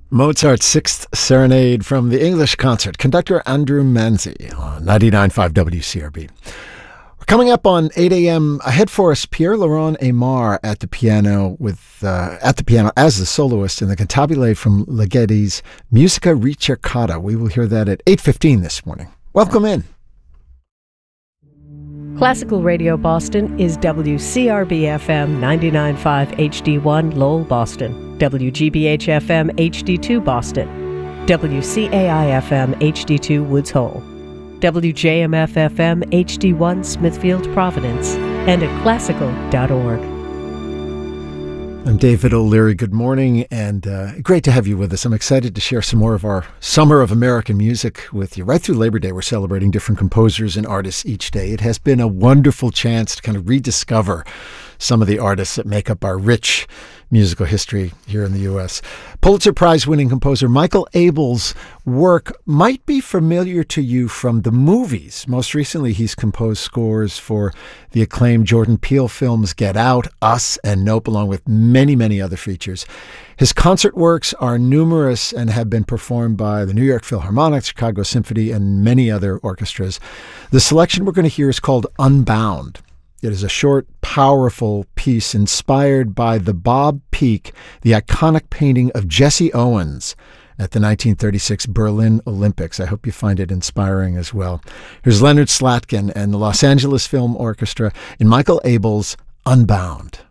Mozart's Sixth Serenade from the English Concert, conductor Andrew Manzi on 99.5 WCRB. We're coming up on 8 a.m. Ahead for us, Pierre-Laurent Aimard at the piano as the soloist in the Cantabile from Ligeti's Musica Ricercata. We will hear that at 8:15 this morning. Welcome in. Classical Radio Boston is WCRB-FM 99.5 HD1 Lowell, Boston, WGBH-FM HD2 Boston, WCAI-FM HD2 Woods Hole, WJMF-FM HD1 Smithfield, Providence, and at classical.org. I'm David O'Leary. Good morning, and great to have you with us. I'm excited to share some more of our Summer of American Music with you. Right through Labor Day, we're celebrating different composers and artists each day. It has been a wonderful chance to kind of rediscover some of the artists that make up our rich musical history here in the U.S. Pulitzer Prize-winning composer Michael Abels' work might be familiar to you from the movies. Most recently, he's composed scores for the acclaimed Jordan Peele films Get Out, Us, and Nope, along with many, many other features. His concert works are numerous and have been performed by the New York Philharmonic, Chicago Symphony, and many other orchestras. The selection we're going to hear is called Unbound. It is a short, powerful piece inspired by the Bob Peak, the iconic painting of Jesse Owens at the 1936 Berlin Olympics. I hope you find it inspiring as well. Here's Leonard Slatkin and the Los Angeles Film Orchestra in Michael Abels' Unbound.